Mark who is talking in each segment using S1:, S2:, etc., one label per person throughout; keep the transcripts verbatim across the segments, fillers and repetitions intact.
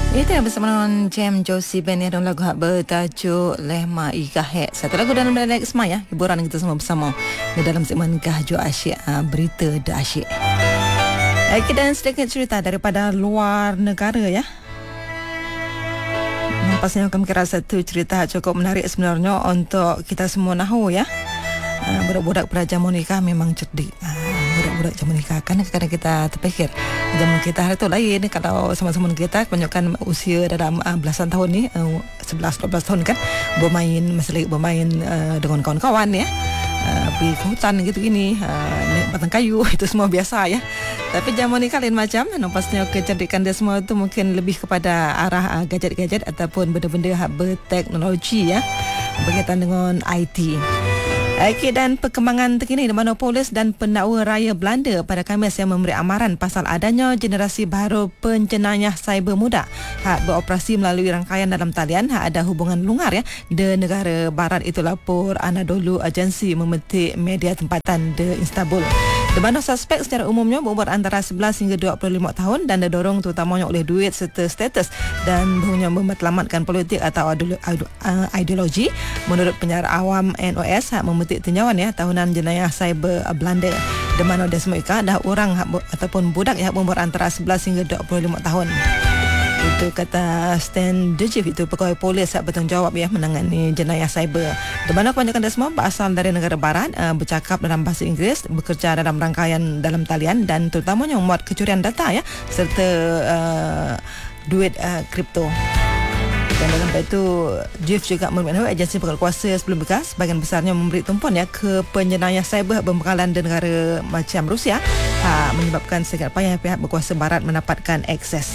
S1: Itu yang bersama dengan Jam Josie Ben yang lagu hak bertajuk Lehma Ika Hek. Satu lagu dalam Dialek Semaya, hiburan kita semua bersama di dalam segmen Kahjo Asyik, berita The Asyik. Okay, dan sedikit cerita daripada luar negara ya. Nampaknya kami kira satu cerita cukup menarik sebenarnya untuk kita semua tahu ya. Budak-budak pelajar Monika memang cerdik. Budak-budak zaman nikah kan kadang kita terfikir zaman kita hari tu lain kalau sama-sama kita kebanyakan usia dalam uh, belasan tahun ni uh, sebelas dua belas tahun kan bermain masih bermain uh, dengan kawan-kawan ya uh, pergi ke hutan gitu gini uh, naik batang kayu itu semua biasa ya. Tapi zaman ni lain macam nampaknya kecerdikan dia semua tu mungkin lebih kepada arah uh, gadget-gadget ataupun benda-benda berteknologi ya berkaitan dengan I T. Okey, dan perkembangan terkini di mana polis dan pendakwa raya Belanda pada Khamis yang memberi amaran pasal adanya generasi baru penjenayah cyber muda hak beroperasi melalui rangkaian dalam talian hak ada hubungan lungar ya di negara barat itu lapor Anadolu agensi memetik media tempatan di Istanbul. Di mana suspek secara umumnya berumur antara sebelas hingga dua puluh lima tahun dan didorong terutamanya oleh duit serta status dan bahunya mematlamatkan politik atau ideologi. Menurut penyiar awam N O S hak memetik tinjauan ya tahunan jenayah cyber Belanda di mana Desmoika dah orang hak, ataupun budak yang berumur antara sebelas hingga dua puluh lima tahun. Itu kata Stan Dejif, itu pegawai polis yang bertanggungjawab ya menangani jenayah cyber. Di mana kebanyakan dia semua berasal dari negara barat, uh, bercakap dalam bahasa Inggeris, bekerja dalam rangkaian dalam talian dan terutamanya memuat kecurian data ya serta uh, duit uh, kripto. Dan dalam itu Jeff juga memberitahu agensi pegawai kuasa sebelum bekas sebahagian besarnya memberi tumpuan ya ke penjenayah cyber berbekalan di negara macam Rusia ha, menyebabkan sangat payah pihak berkuasa barat mendapatkan akses.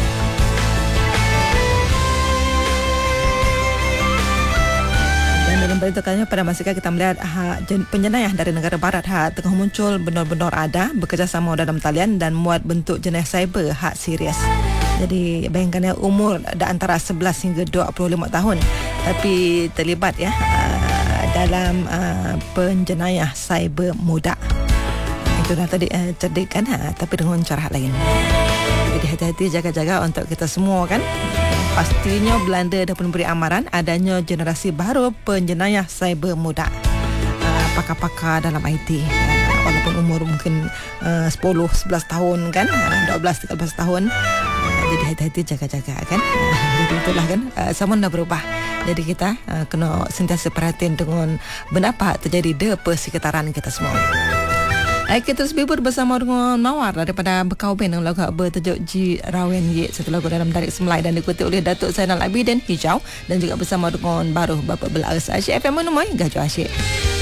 S1: Dalam berita katanya pada masa kita melihat ha, penjenayah dari negara barat hak tengah muncul benar-benar ada bekerjasama dalam talian dan muat bentuk jenayah cyber hak serius. Jadi bayangkan ya umur dah antara sebelas hingga dua puluh lima tahun tapi terlibat ya uh, dalam uh, penjenayah cyber muda. Itu dah tadi uh, cerdik kan ha, tapi dengan cara lain. Jadi hati-hati jaga-jaga untuk kita semua kan. Pastinya Belanda dah pun beri amaran adanya generasi baru penjenayah cyber muda. Uh, pakar-pakar dalam I T. Uh, walaupun umur mungkin uh, sepuluh sebelas tahun kan, uh, dua belas tiga belas tahun. Uh, jadi hati-hati jaga-jaga kan. Uh, jadi itulah kan, uh, zaman dah berubah. Jadi kita uh, kena sentiasa perhatian dengan benda apa terjadi di persekitaran kita semua. Kita terus bibur bersama dengan Mawar daripada Bekau Band dengan lagu bertajuk Ji Rawen Ye, satu lagu dalam Tarik Semelai dan diikuti oleh Datuk Zainal Abidin Hijau dan juga bersama dengan Baruh Bapa Belas Asyik F M Menemui Gajah Asyik.